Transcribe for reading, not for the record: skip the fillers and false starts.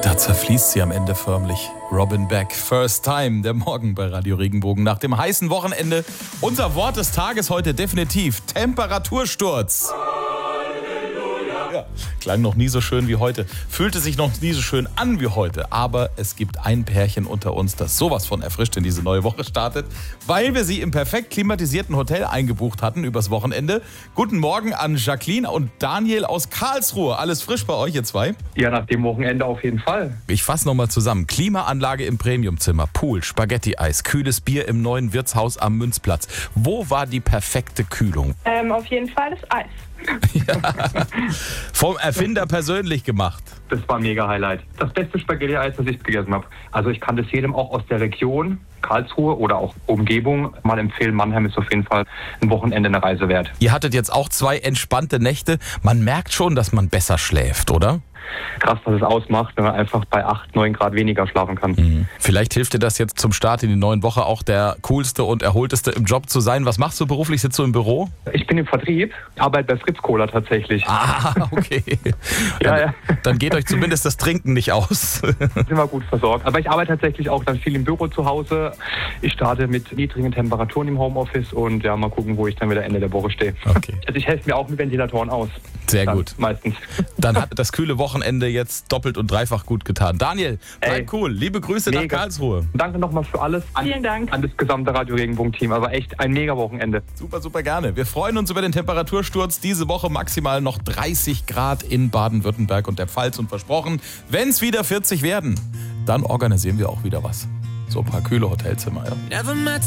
Da zerfließt sie am Ende förmlich. Robin Beck, First Time, der Morgen bei Radio Regenbogen nach dem heißen Wochenende. Unser Wort des Tages heute definitiv Temperatursturz. Ja, klang noch nie so schön wie heute, fühlte sich noch nie so schön an wie heute, aber es gibt ein Pärchen unter uns, das sowas von erfrischt in diese neue Woche startet, weil wir sie im perfekt klimatisierten Hotel eingebucht hatten übers Wochenende. Guten Morgen an Jacqueline und Daniel aus Karlsruhe. Alles frisch bei euch, ihr zwei? Ja, nach dem Wochenende auf jeden Fall. Ich fasse nochmal zusammen. Klimaanlage im Premiumzimmer, Pool, Spaghetti-Eis, kühles Bier im neuen Wirtshaus am Münzplatz. Wo war die perfekte Kühlung? Auf jeden Fall das Eis. Ja. Vom Erfinder persönlich gemacht. Das war ein mega Highlight. Das beste Spaghetti-Eis, das ich gegessen habe. Also ich kann das jedem auch aus der Region, Karlsruhe oder auch Umgebung mal empfehlen. Mannheim ist auf jeden Fall ein Wochenende eine Reise wert. Ihr hattet jetzt auch 2 entspannte Nächte. Man merkt schon, dass man besser schläft, oder? Krass, was es ausmacht, wenn man einfach bei 8, 9 Grad weniger schlafen kann. Vielleicht hilft dir das jetzt zum Start in die neuen Woche auch der coolste und erholteste im Job zu sein. Was machst du beruflich? Sitzt du im Büro? Ich bin im Vertrieb, arbeite bei Fritz Cola tatsächlich. Ah, okay. Ja. Dann geht euch zumindest das Trinken nicht aus. Sind wir gut versorgt. Aber ich arbeite tatsächlich auch dann viel im Büro zu Hause. Ich starte mit niedrigen Temperaturen im Homeoffice und ja, mal gucken, wo ich dann wieder Ende der Woche stehe. Okay. Also ich helfe mir auch mit Ventilatoren aus. Sehr dann gut. Meistens. Dann hat das kühle Wochenende jetzt doppelt und dreifach gut getan. Daniel, bleib cool. Liebe Grüße nach Karlsruhe. Danke nochmal für alles. Vielen Dank. An das gesamte Radio Regenbogen-Team. Aber echt ein mega Wochenende. Super, super gerne. Wir freuen uns über den Temperatursturz. Diese Woche maximal noch 30 Grad in Baden-Württemberg und der Pfalz. Und versprochen, wenn es wieder 40 werden, dann organisieren wir auch wieder was. So ein paar kühle Hotelzimmer, ja.